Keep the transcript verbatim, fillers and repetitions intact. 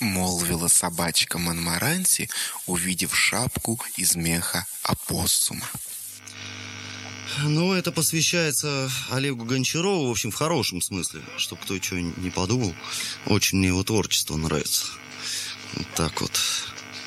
молвила собачка Монморанси, увидев шапку из меха опоссума. Ну, это посвящается Олегу Гончарову, в общем, в хорошем смысле, чтобы кто чего не подумал. Очень мне его творчество нравится. Вот так вот.